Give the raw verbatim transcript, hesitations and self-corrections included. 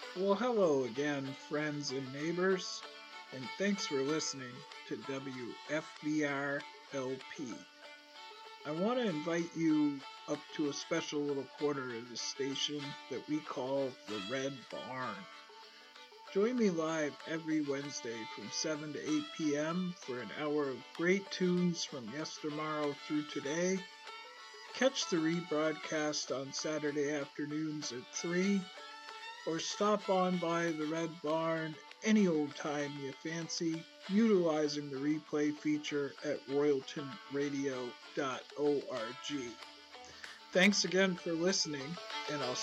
Well, hello again, friends and neighbors, and thanks for listening to W F B R L P. I want to invite you up to a special little corner of the station that we call the Red Barn. Join me live every Wednesday from seven to eight p.m. for an hour of great tunes from yestermorrow through today. Catch the rebroadcast on Saturday afternoons at three, or stop on by the Red Barn any old time you fancy, utilizing the replay feature at royalton radio dot org. Thanks again for listening, and I'll